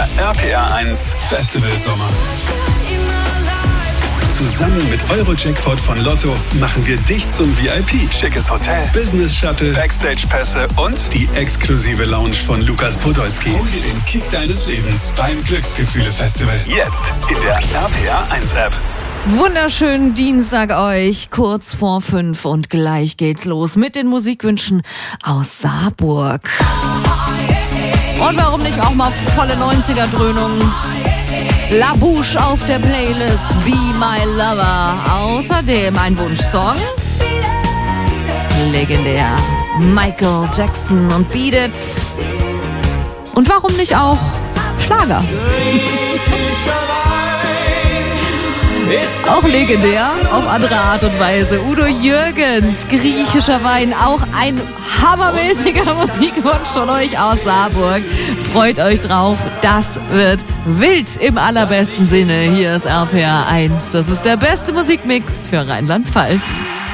Der RPR 1 Festival Sommer. Zusammen mit Eurojackpot von Lotto machen wir dich zum VIP. Schickes Hotel, Business Shuttle, Backstage-Pässe und die exklusive Lounge von Lukas Podolski. Hol dir den Kick deines Lebens beim Glücksgefühle-Festival. Jetzt in der RPR 1 App. Wunderschönen Dienstag euch, kurz vor 5 und gleich geht's los mit den Musikwünschen aus Saarburg. Und warum nicht auch mal volle 90er-Dröhnung? La Bouche auf der Playlist, Be My Lover. Außerdem ein Wunschsong. Legendär. Michael Jackson und Beat It. Und warum nicht auch Schlager? Auch legendär, auf andere Art und Weise. Udo Jürgens, griechischer Wein, auch ein hammermäßiger Musikwunsch von euch aus Saarburg. Freut euch drauf, das wird wild im allerbesten Sinne. Hier ist RPR 1, das ist der beste Musikmix für Rheinland-Pfalz.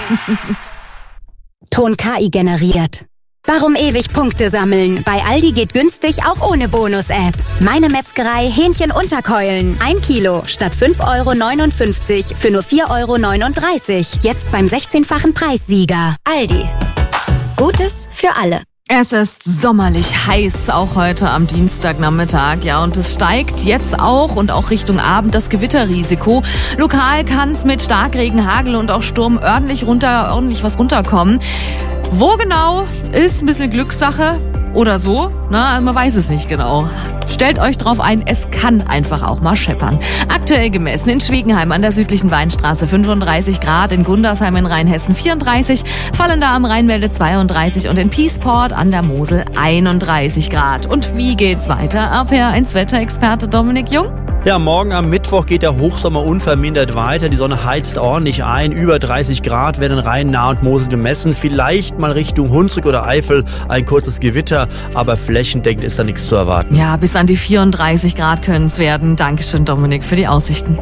Ton KI generiert. Warum ewig Punkte sammeln? Bei Aldi geht günstig auch ohne Bonus-App. Meine Metzgerei Hähnchen-Unterkeulen. 1 Kilo statt 5,59 € für nur 4,39 €. Jetzt beim 16-fachen Preissieger. Aldi. Gutes für alle. Es ist sommerlich heiß, auch heute am Dienstagnachmittag, ja, und es steigt jetzt auch und auch Richtung Abend das Gewitterrisiko. Lokal kann es mit Starkregen, Hagel und auch Sturm ordentlich was runterkommen. Wo genau, ist ein bisschen Glückssache oder so, also man weiß es nicht genau. Stellt euch drauf ein, es kann einfach auch mal scheppern. Aktuell gemessen in Schwiegenheim an der südlichen Weinstraße 35 Grad, in Gundersheim in Rheinhessen 34, Vallendar am Rheinwälde 32 und in Piesport an der Mosel 31 Grad. Und wie geht's weiter? RPR 1 Wetterexperte Dominik Jung? Ja, morgen am Mittwoch geht der Hochsommer unvermindert weiter. Die Sonne heizt ordentlich ein. Über 30 Grad werden Rhein, Nahe und Mosel gemessen. Vielleicht mal Richtung Hunsrück oder Eifel ein kurzes Gewitter, aber flächendeckend ist da nichts zu erwarten. Ja, bis an die 34 Grad können es werden. Dankeschön, Dominik, für die Aussichten.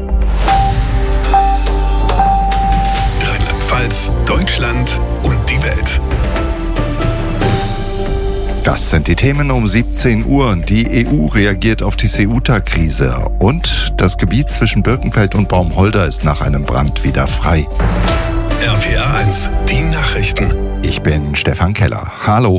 Rheinland-Pfalz, Deutschland und die Welt. Das sind die Themen um 17 Uhr. Die EU reagiert auf die Ceuta-Krise. Und das Gebiet zwischen Birkenfeld und Baumholder ist nach einem Brand wieder frei. RPR 1, die Nachrichten. Ich bin Stefan Keller. Hallo.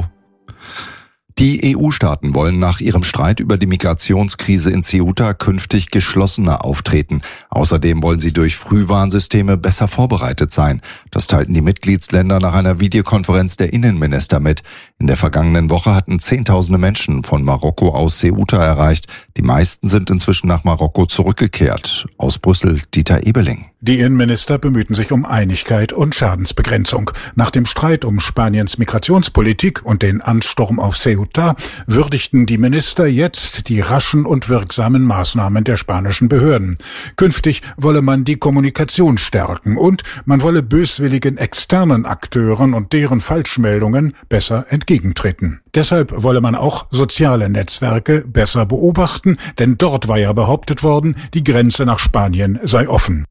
Die EU-Staaten wollen nach ihrem Streit über die Migrationskrise in Ceuta künftig geschlossener auftreten. Außerdem wollen sie durch Frühwarnsysteme besser vorbereitet sein. Das teilten die Mitgliedsländer nach einer Videokonferenz der Innenminister mit. In der vergangenen Woche hatten Zehntausende Menschen von Marokko aus Ceuta erreicht. Die meisten sind inzwischen nach Marokko zurückgekehrt. Aus Brüssel Dieter Ebeling. Die Innenminister bemühten sich um Einigkeit und Schadensbegrenzung. Nach dem Streit um Spaniens Migrationspolitik und den Ansturm auf Ceuta würdigten die Minister jetzt die raschen und wirksamen Maßnahmen der spanischen Behörden. Künftig wolle man die Kommunikation stärken und man wolle böswilligen externen Akteuren und deren Falschmeldungen besser entgegentreten. Deshalb wolle man auch soziale Netzwerke besser beobachten, denn dort war ja behauptet worden, die Grenze nach Spanien sei offen.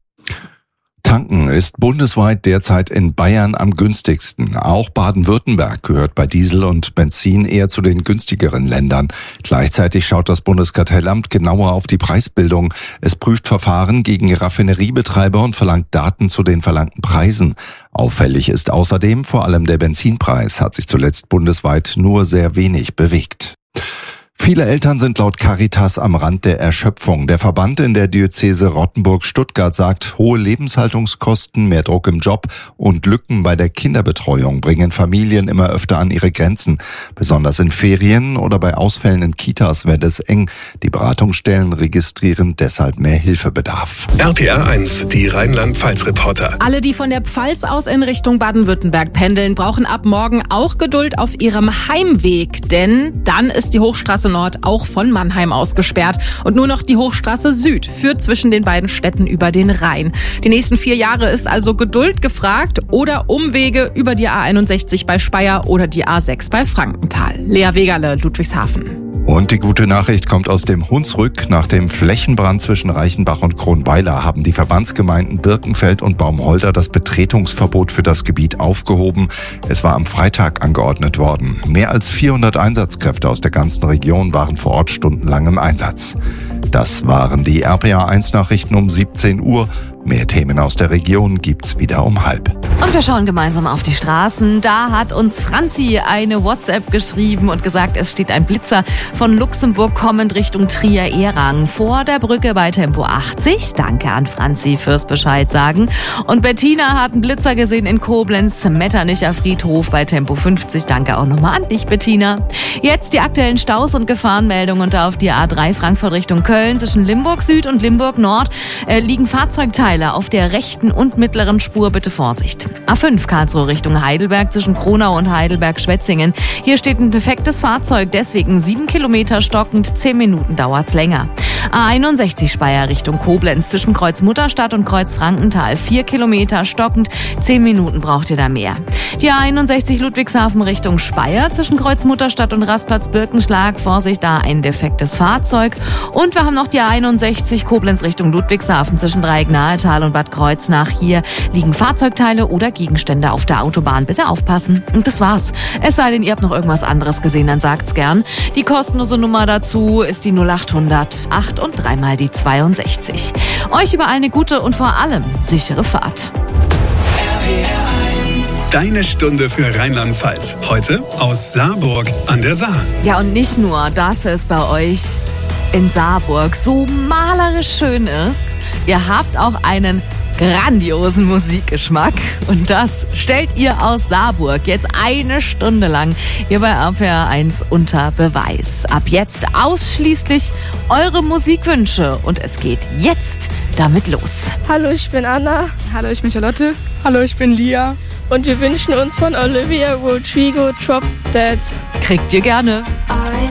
Tanken ist bundesweit derzeit in Bayern am günstigsten. Auch Baden-Württemberg gehört bei Diesel und Benzin eher zu den günstigeren Ländern. Gleichzeitig schaut das Bundeskartellamt genauer auf die Preisbildung. Es prüft Verfahren gegen Raffineriebetreiber und verlangt Daten zu den verlangten Preisen. Auffällig ist außerdem vor allem der Benzinpreis, hat sich zuletzt bundesweit nur sehr wenig bewegt. Viele Eltern sind laut Caritas am Rand der Erschöpfung. Der Verband in der Diözese Rottenburg-Stuttgart sagt, hohe Lebenshaltungskosten, mehr Druck im Job und Lücken bei der Kinderbetreuung bringen Familien immer öfter an ihre Grenzen. Besonders in Ferien oder bei Ausfällen in Kitas wird es eng. Die Beratungsstellen registrieren deshalb mehr Hilfebedarf. RPR 1, die Rheinland-Pfalz-Reporter. Alle, die von der Pfalz aus in Richtung Baden-Württemberg pendeln, brauchen ab morgen auch Geduld auf ihrem Heimweg. Denn dann ist die Hochstraße Nord auch von Mannheim aus gesperrt. Und nur noch die Hochstraße Süd führt zwischen den beiden Städten über den Rhein. Die nächsten 4 Jahre ist also Geduld gefragt oder Umwege über die A61 bei Speyer oder die A6 bei Frankenthal. Lea Wegerle, Ludwigshafen. Und die gute Nachricht kommt aus dem Hunsrück. Nach dem Flächenbrand zwischen Reichenbach und Kronweiler haben die Verbandsgemeinden Birkenfeld und Baumholder das Betretungsverbot für das Gebiet aufgehoben. Es war am Freitag angeordnet worden. Mehr als 400 Einsatzkräfte aus der ganzen Region waren vor Ort stundenlang im Einsatz. Das waren die RPA1-Nachrichten um 17 Uhr. Mehr Themen aus der Region gibt's wieder um 12:30. Und wir schauen gemeinsam auf die Straßen. Da hat uns Franzi eine WhatsApp geschrieben und gesagt, es steht ein Blitzer von Luxemburg kommend Richtung Trier-Ehrang vor der Brücke bei Tempo 80. Danke an Franzi fürs Bescheid sagen. Und Bettina hat einen Blitzer gesehen in Koblenz, Metternicher Friedhof bei Tempo 50. Danke auch nochmal an dich, Bettina. Jetzt die aktuellen Staus und Gefahrenmeldungen. Und auf die A3 Frankfurt Richtung Köln zwischen Limburg Süd und Limburg Nord liegen Fahrzeugteile auf der rechten und mittleren Spur, bitte Vorsicht. A5 Karlsruhe Richtung Heidelberg zwischen Kronau und Heidelberg-Schwetzingen. Hier steht ein defektes Fahrzeug, deswegen 7 Kilometer stockend, 10 Minuten dauert's länger. A61 Speyer Richtung Koblenz zwischen Kreuz Mutterstadt und Kreuz Frankenthal. 4 Kilometer stockend, 10 Minuten braucht ihr da mehr. Die A61 Ludwigshafen Richtung Speyer zwischen Kreuz Mutterstadt und Rastplatz Birkenschlag. Vorsicht, da ein defektes Fahrzeug. Und wir haben noch die A61 Koblenz Richtung Ludwigshafen zwischen Dreieck-Nahetal und Bad Kreuznach. Hier liegen Fahrzeugteile oder Gegenstände auf der Autobahn. Bitte aufpassen. Und das war's. Es sei denn, ihr habt noch irgendwas anderes gesehen, dann sagt's gern. Die kostenlose Nummer dazu ist die 0800 8 und 3 mal die 62. Euch überall eine gute und vor allem sichere Fahrt. Deine Stunde für Rheinland-Pfalz. Heute aus Saarburg an der Saar. Ja, und nicht nur, dass es bei euch in Saarburg so malerisch schön ist. Ihr habt auch einen grandiosen Musikgeschmack. Und das stellt ihr aus Saarburg jetzt eine Stunde lang hier bei RPR1 unter Beweis. Ab jetzt ausschließlich eure Musikwünsche. Und es geht jetzt damit los. Hallo, ich bin Anna. Hallo, ich bin Charlotte. Hallo, ich bin Lia. Und wir wünschen uns von Olivia Rodrigo Drop Dead. Kriegt ihr gerne.